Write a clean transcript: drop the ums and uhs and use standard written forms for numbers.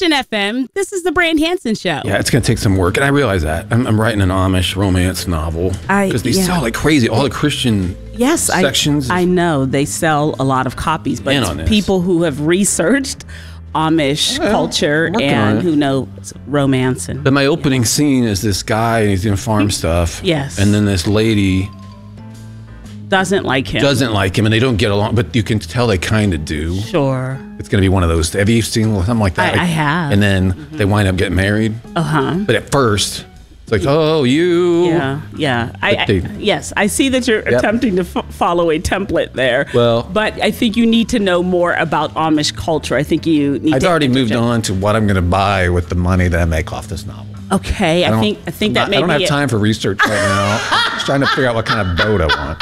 Christian FM. This is the Brand Hansen Show. Yeah, it's going to take some work, and I realize that. I'm writing an Amish romance novel because they sell like crazy. All the Christian sections. I know they sell a lot of copies, but it's people who have researched Amish culture and who know romance. But my opening scene is this guy, and he's doing farm stuff. Yes. And then this lady doesn't like him, and they don't get along, but you can tell they kind of do. Sure. It's going to be one of those. Have you seen something like that? I have. And then they wind up getting married. But at first, it's like, oh, you. Yeah. I see that you're attempting to follow a template there. Well, but I think you need to know more about Amish culture. I think you need I've already moved on to what I'm going to buy with the money that I make off this novel. Okay, I think that maybe I don't have time for research right now. Just trying to figure out what kind of boat I want.